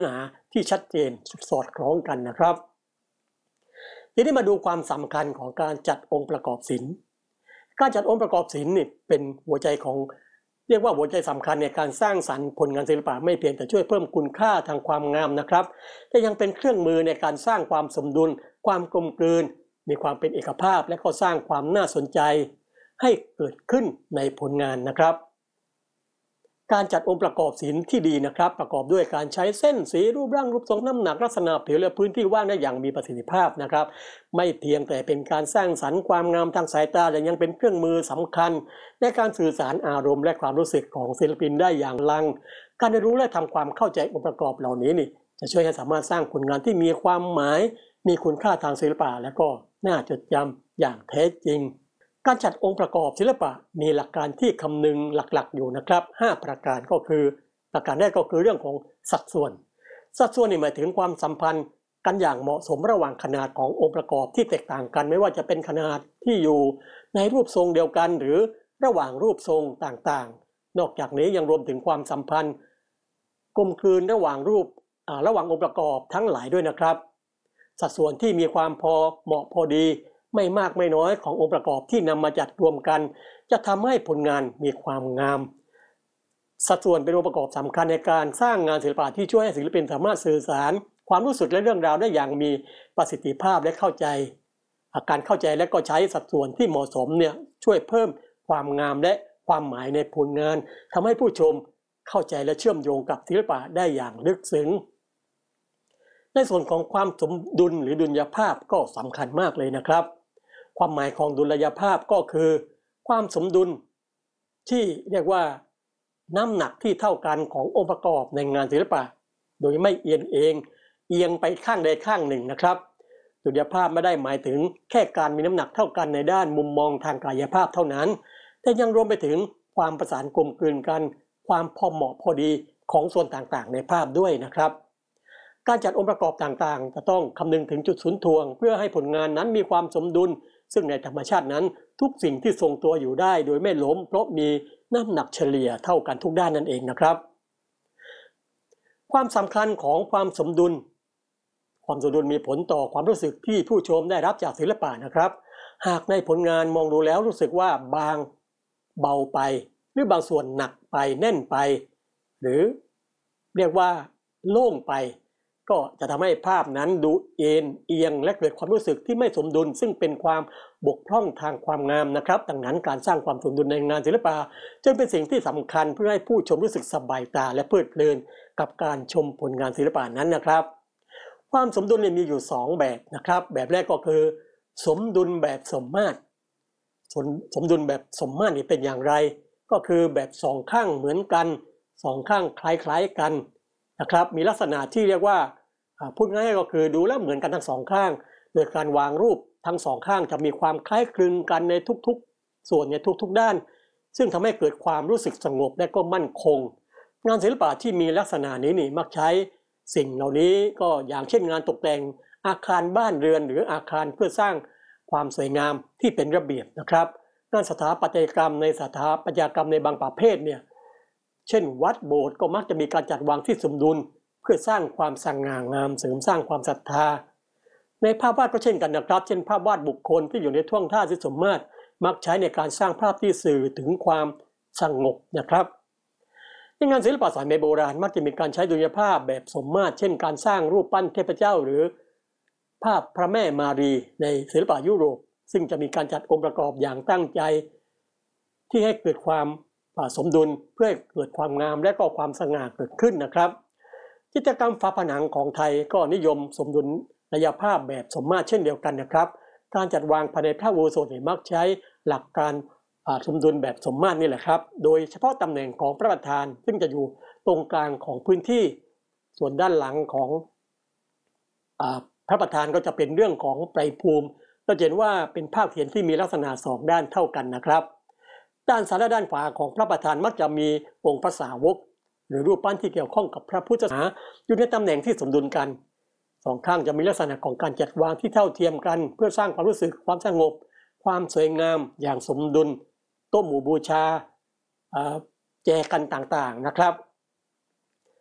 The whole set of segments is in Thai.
หาที่ชัดเจนสอดคล้องกันนะครับทีนี้มาดูความสำคัญของการจัดองค์ประกอบศิลป์การจัดองค์ประกอบศิลป์นี่เป็นหัวใจของเรียกว่าหัวใจสำคัญในการสร้างสรรค์ผลงานศิลปะไม่เพียงแต่ช่วยเพิ่มคุณค่าทางความงามนะครับแต่ยังเป็นเครื่องมือในการสร้างความสมดุลความกลมกลืนมีความเป็นเอกภาพและก็สร้างความน่าสนใจให้เกิดขึ้นในผลงานนะครับการจัดองค์ประกอบศิลป์ที่ดีนะครับประกอบด้วยการใช้เส้นสีรูปร่างรูปทรงน้ำหนักลักษณะผิวและพื้นที่ว่างได้อย่างมีประสิทธิภาพนะครับไม่เพียงแต่เป็นการสร้างสรรค์ความงามทางสายตาแต่ยังเป็นเครื่องมือสำคัญในการสื่อสารอารมณ์และความรู้สึกของศิลปินได้อย่างลังการเรียนรู้และทำความเข้าใจองค์ประกอบเหล่านี้นี่จะช่วยให้สามารถสร้างผลงานที่มีความหมายมีคุณค่าทางศิลปะและก็น่าจดจำอย่างแท้จริงการจัดองค์ประกอบศิลปะมีหลักการที่คำนึงหลักๆอยู่นะครับ5ประการก็คือประการแรกก็คือเรื่องของสัดส่วนนี่หมายถึงความสัมพันธ์กันอย่างเหมาะสมระหว่างขนาดขององค์ประกอบที่แตกต่างกันไม่ว่าจะเป็นขนาดที่อยู่ในรูปทรงเดียวกันหรือระหว่างรูปทรงต่างๆนอกจากนี้ยังรวมถึงความสัมพันธ์กลมกลืนระหว่างองค์ประกอบทั้งหลายด้วยนะครับสัดส่วนที่มีความพอเหมาะพอดีไม่มากไม่น้อยขององค์ประกอบที่นำมาจัดรวมกันจะทำให้ผลงานมีความงามสัดส่วนเป็นองค์ประกอบสำคัญในการสร้างงานศิลปะที่ช่วยให้ศิลปินสามารถสื่อสารความรู้สึกและเรื่องราวได้อย่างมีประสิทธิภาพและเข้าใจการเข้าใจและก็ใช้สัดส่วนที่เหมาะสมเนี่ยช่วยเพิ่มความงามและความหมายในผลงานทำให้ผู้ชมเข้าใจและเชื่อมโยงกับศิลปะได้อย่างลึกซึ้งในส่วนของความสมดุลหรือดุลยภาพก็สำคัญมากเลยนะครับความหมายของดุลยภาพก็คือความสมดุลที่เรียกว่าน้ำหนักที่เท่ากันขององค์ประกอบในงานศิลปะโดยไม่เอียงไปข้างใดข้างหนึ่งนะครับดุลยภาพไม่ได้หมายถึงแค่การมีน้ำหนักเท่ากันในด้านมุมมองทางกายภาพเท่านั้นแต่ยังรวมไปถึงความประสานกลมกลืนกันความพอเหมาะพอดีของส่วนต่างๆในภาพด้วยนะครับการจัดองค์ประกอบต่างๆจะต้องคำนึงถึงจุดศูนย์ถ่วงเพื่อให้ผลงานนั้นมีความสมดุลซึ่งในธรรมชาตินั้นทุกสิ่งที่ทรงตัวอยู่ได้โดยไม่ล้มเพราะมีน้ำหนักเฉลี่ยเท่ากันทุกด้านนั่นเองนะครับความสำคัญของความสมดุลมีผลต่อความรู้สึกที่ผู้ชมได้รับจากศิลปะนะครับหากในผลงานมองดูแล้วรู้สึกว่าบางเบาไปหรือบางส่วนหนักไปแน่นไปหรือเรียกว่าโล่งไปก็จะทำให้ภาพนั้นดูเอียงและเกิดความรู้สึกที่ไม่สมดุลซึ่งเป็นความบกพร่องทางความงามนะครับดังนั้นการสร้างความสมดุลในงานศิลปะจึงเป็นสิ่งที่สำคัญเพื่อให้ผู้ชมรู้สึกสบายตาและเพลิดเพลินกับการชมผลงานศิลปะนั้นนะครับความสมดุลมีอยู่2แบบนะครับแบบแรกก็คือสมดุลแบบสมมาตรสมดุลแบบสมมาตรนี่เป็นอย่างไรก็คือแบบ2ข้างเหมือนกัน2ข้างคล้ายๆกันนะครับมีลักษณะที่เรียกว่าพูดง่ายๆก็คือดูแล้วเหมือนกันทั้งสองข้างโดยการวางรูปทั้งสองข้างจะมีความคล้ายคลึงกันในทุกๆส่วนในทุกๆด้านซึ่งทำให้เกิดความรู้สึกสงบและก็มั่นคงงานศิลปะที่มีลักษณะนี้นี่มักใช้สิ่งเหล่านี้ก็อย่างเช่นงานตกแต่งอาคารบ้านเรือนหรืออาคารเพื่อสร้างความสวยงามที่เป็นระเบียบนะครับงานสถาปัตยกรรมในบางประเภทเนี่ยเช่นวัดโบสถ์ก็มักจะมีการจัดวางที่สมดุลเพื่อสร้างความสง่างามเสริมสร้างความศรัทธาในภาพวาดก็เช่นกันนะครับเช่นภาพวาดบุคคลที่อยู่ในท่วงท่าที่สมมาตรมักใช้ในการสร้างภาพที่สื่อถึงความสงบนะครับในงานศิลปะสมัยโบราณมักจะมีการใช้ดุลยภาพแบบสมมาตรเช่นการสร้างรูปปั้นเทพเจ้าหรือภาพพระแม่มารีในศิลปะยุโรปซึ่งจะมีการจัดองค์ประกอบอย่างตั้งใจที่ให้เกิดความสมดุลเพื่อให้เกิดความงามและก็ความสง่าเกิดขึ้นนะครับจิตรกรรมฝาผนังของไทยก็นิยมสมดุลระยะภาพแบบสมมาตรเช่นเดียวกันนะครับการจัดวางภายในพระอุโบสถมักใช้หลักการสมดุลแบบสมมาตรนี่แหละครับโดยเฉพาะตำแหน่งของพระประธานซึ่งจะอยู่ตรงกลางของพื้นที่ส่วนด้านหลังของพระประธานก็จะเป็นเรื่องของไตรภูมิเราเห็นว่าเป็นภาพเขียนที่มีลักษณะ2ด้านเท่ากันนะครับด้านซ้ายและด้านขวาของพระประธานมักจะมีองค์พระสาวกหรือรูปปั้นที่เกี่ยวข้องกับพระพุทธศาสนาอยู่ในตำแหน่งที่สมดุลกันสองข้างจะมีลักษณะของการจัดวางที่เท่าเทียมกันเพื่อสร้างความรู้สึกความสงบความสวยงามอย่างสมดุลโต๊ะหมู่บูชาแจกันต่างๆนะครับ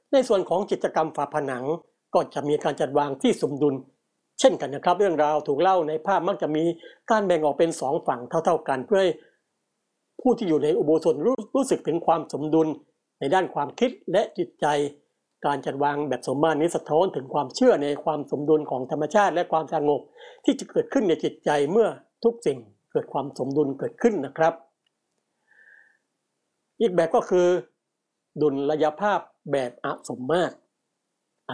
ในส่วนของกิจกรรมฝาผนังก็จะมีการจัดวางที่สมดุลเช่นกันนะครับเรื่องราวถูกเล่าในภาพมักจะมีการแบ่งออกเป็น2ฝั่งเท่าๆกันเพื่อให้ผู้ที่อยู่ในอุโบสถรู้สึกถึงความสมดุลในด้านความคิดและจิตใจการจัดวางแบบสมมาตรนี้สะท้อนถึงความเชื่อในความสมดุลของธรรมชาติและความสงบที่จะเกิดขึ้นในจิตใจเมื่อทุกสิ่งเกิดความสมดุลเกิดขึ้นนะครับอีกแบบก็คือดุลยภาพแบบอสมมาตร